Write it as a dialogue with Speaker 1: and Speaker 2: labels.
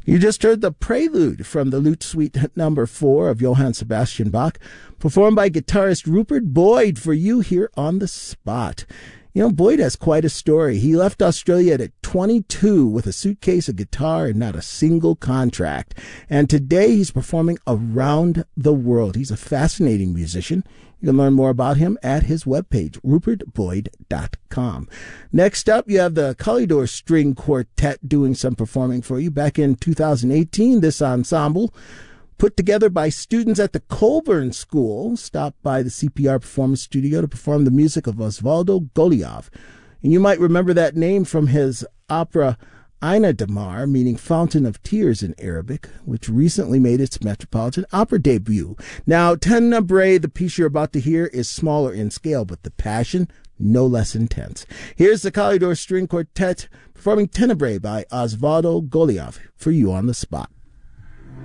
Speaker 1: You just heard the prelude from the Lute Suite number 4 of Johann Sebastian Bach, performed by guitarist Rupert Boyd for you here on the spot. You know, Boyd has quite a story. He left Australia at 22 with a suitcase, a guitar, and not a single contract. And today he's performing around the world. He's a fascinating musician. You can learn more about him at his webpage, rupertboyd.com. Next up, you have the Kalidor String Quartet doing some performing for you. Back in 2018, this ensemble, put together by students at the Colburn School, stopped by the CPR Performance Studio to perform the music of Osvaldo Golijov. And you might remember that name from his opera Aina Damar, meaning Fountain of Tears in Arabic, which recently made its Metropolitan Opera debut. Now, Tenebrae, the piece you're about to hear, is smaller in scale, but the passion no less intense. Here's the Kalidor String Quartet performing Tenebrae by Osvaldo Golijov for you on the spot.